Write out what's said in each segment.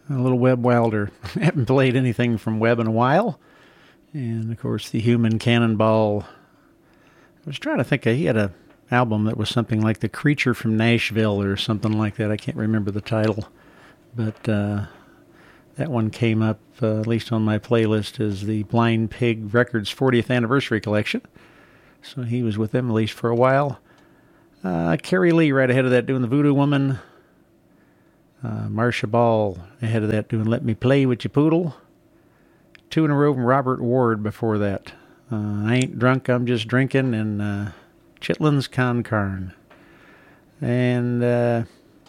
a little Webb Wilder. Haven't played anything from Webb in a while. And, of course, the Human Cannonball. I was trying to think. He had an album that was something like The Creature from Nashville or something like that. I can't remember the title. But that one came up, at least on my playlist, as the Blind Pig Records 40th Anniversary Collection. So he was with them at least for a while. Carrie Lee right ahead of that doing The Voodoo Woman. Marcia Ball ahead of that doing Let Me Play With Your Poodle. 2 in a row from Robert Ward before that. I Ain't Drunk, I'm Just Drinking, and Chitlin's Con Carn. And I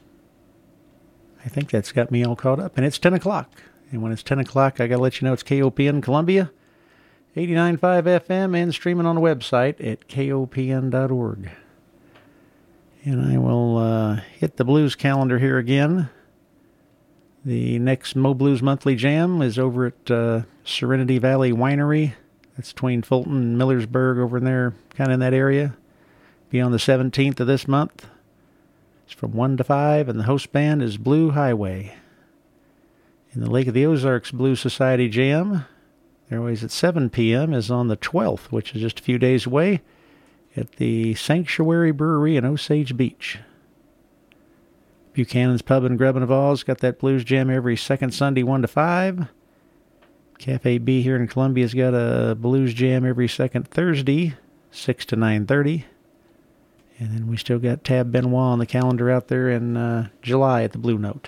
think that's got me all caught up. And it's 10 o'clock. And when it's 10 o'clock, I got to let you know it's KOPN Columbia, 89.5 FM, and streaming on the website at kopn.org. And I will hit the blues calendar here again. The next Mo Blues Monthly Jam is over at Serenity Valley Winery. That's between Fulton and Millersburg over in there, kind of in that area. Be on the 17th of this month. It's from 1 to 5, and the host band is Blue Highway. In the Lake of the Ozarks Blues Society Jam, they're always at 7 p.m., is on the 12th, which is just a few days away, at the Sanctuary Brewery in Osage Beach. Buchanan's Pub and Grub in Oz got that blues jam every second Sunday, 1 to 5. Cafe B here in Columbia's got a blues jam every second Thursday, 6 to 9:30. And then we still got Tab Benoit on the calendar out there in July at the Blue Note.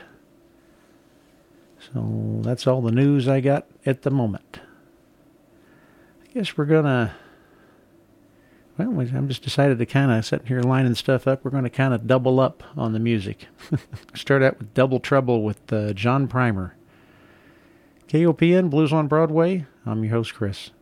So that's all the news I got at the moment. I guess we're going to... Well, I'm just decided to kind of sit here lining stuff up. We're going to kind of double up on the music. Start out with Double Trouble with John Primer. KOPN, Blues on Broadway. I'm your host, Chris.